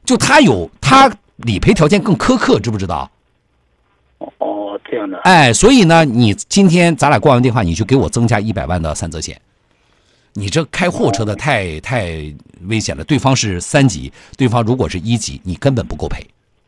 就他理赔条件更苛刻，知不知道？ 哦，这样的。 哎，所以呢，你今天咱俩挂完电话，你就给我增加100万的3责险。你这开货车的太危险了，对方是3级，对方如果是1级，你根本不够赔。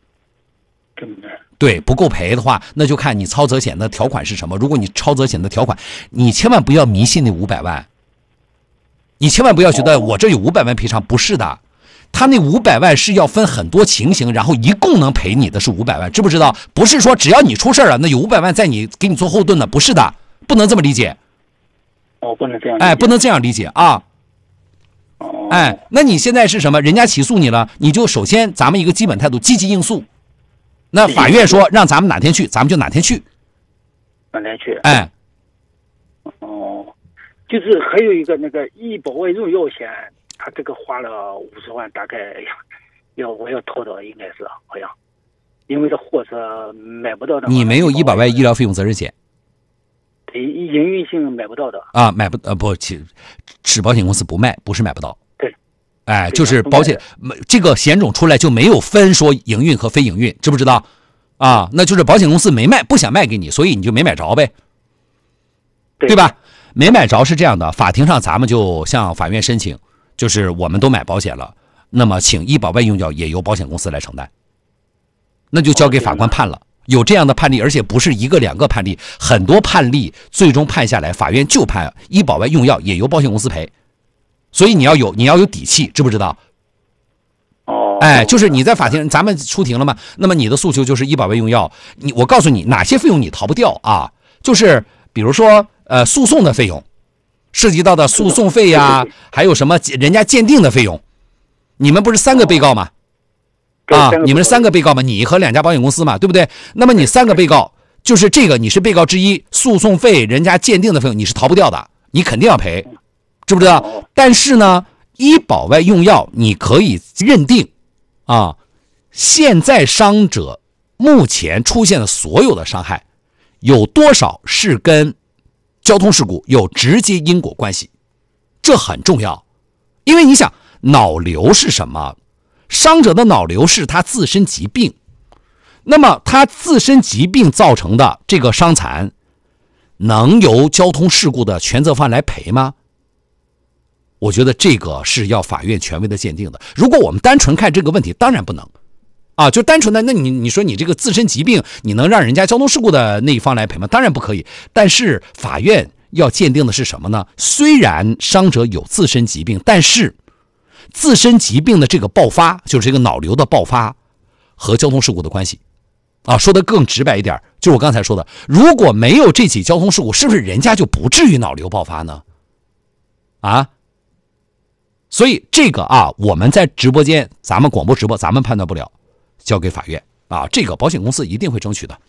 对，不够赔的话，那就看你超责险的条款是什么。如果你超责险的条款，你千万不要迷信那500万，你千万不要觉得我这有500万赔偿，不是的，他那500万是要分很多情形，然后一共能赔你的是500万，知不知道？不是说只要你出事了，那有500万在给你做后盾的，不是的，不能这么理解。 哦，不能这样理解。 哎，不能这样理解啊。 哦。 哎，那你现在是什么？人家起诉你了，你就首先咱们一个基本态度，积极应诉。那法院说让咱们哪天去，咱们就哪天去。 哪天去？ 哎。 哦，就是还有一个那个医保外用药险，他这个花了50万，大概我要掏的，应该是好像，因为这货车买不到的。 你没有医保外医疗费用责任险。 营运性买不到的啊，是保险公司不卖，不是买不到。 对， 哎，就是保险这个险种出来就没有分说营运和非营运，知不知道？啊，那就是保险公司没卖，不想卖给你，所以你就没买着呗，对吧？没买着是这样的，法庭上咱们就向法院申请，就是我们都买保险了，那么请医保外用药也由保险公司来承担，那就交给法官判了。有这样的判例，而且不是1个2个判例，很多判例最终判下来，法院就判医保外用药也由保险公司赔，所以你要有底气，知不知道？ 哦， 哎，就是你在法庭，咱们出庭了嘛，那么你的诉求就是医保外用药，我告诉你哪些费用你逃不掉啊？就是比如说诉讼的费用，涉及到的诉讼费呀，还有什么人家鉴定的费用，你们不是3个被告吗？啊，你们是3个被告嘛，你和2家保险公司嘛，对不对？那么你3个被告，就是这个你是被告之一，诉讼费、人家鉴定的费用你是逃不掉的，你肯定要赔，知不知道？但是呢，医保外用药你可以认定，啊，现在伤者目前出现的所有的伤害，有多少是跟交通事故有直接因果关系，这很重要，因为你想，脑瘤是什么？伤者的脑瘤是他自身疾病，那么他自身疾病造成的这个伤残，能由交通事故的全责方来赔吗？我觉得这个是要法院权威的鉴定的。如果我们单纯看这个问题，当然不能啊，就单纯的，那你说你这个自身疾病，你能让人家交通事故的那一方来赔吗？当然不可以。但是法院要鉴定的是什么呢？虽然伤者有自身疾病，但是自身疾病的这个爆发，就是这个脑瘤的爆发和交通事故的关系啊。说得更直白一点，就是我刚才说的，如果没有这起交通事故，是不是人家就不至于脑瘤爆发呢？啊，所以这个啊，我们在直播间，咱们广播直播，咱们判断不了，交给法院啊，这个保险公司一定会争取的。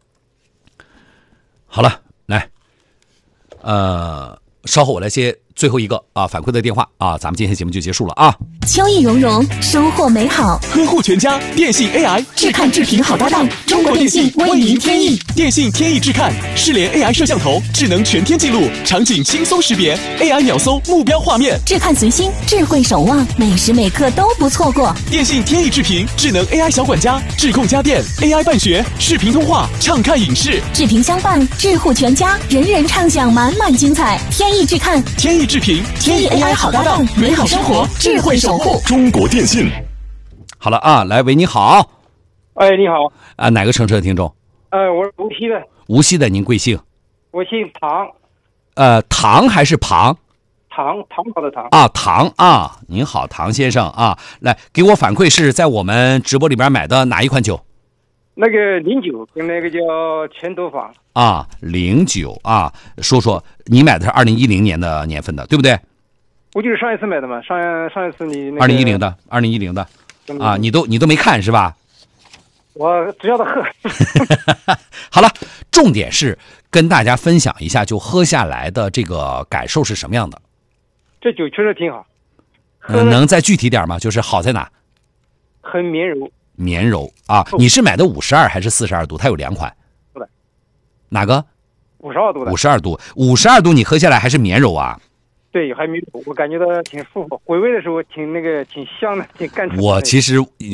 好了，来，稍后我来接最后一个反馈的电话啊，咱们今天节目就结束了啊。 秋意融融，收获美好， 呵护全家，电信 AI 智看智品好搭档，中国电信为您添翼。 电信天翼智看，视联 AI 摄像头，智能全天记录，场景轻松识别 ，AI 秒搜目标画面， 智看随心，智慧守望，每时每刻都不错过。 电信天翼智屏，智能 AI 小管家，智控家电 AI 办学，视频通话，畅看影视， 智屏相伴，智护全家，人人畅享满满精彩。天翼智看， 天翼智屏， 天翼 AI 好搭档，美好生活，智慧守护。 中国电信。 好了啊，来，喂，你好。 哎，你好。 啊，哪个城市的听众？ 我是无锡的。 无锡的，您贵姓？ 我姓唐。 唐还是庞？ 唐朝的唐。 啊，唐啊，您好，唐先生啊，来给我反馈是在我们直播里边买的哪一款酒？ 那个09跟那个叫全头坊。 啊，09啊，说说你买的是2010年的年份的，对不对？ 我就是上一次买的嘛，上一次你那个 2010的啊，你都没看是吧？ 我只要他喝。 好了，重点是跟大家分享一下，就喝下来的这个感受是什么样的。 这酒确实挺好。 能再具体点吗？就是好在哪？ 很绵柔。 绵柔啊！你是买的52还是42度？它有2款。哪个 ？52度的。 52度，你喝下来还是绵柔啊？ 对，还绵柔，我感觉到挺舒服，回味的时候挺香的，挺干脆。 我其实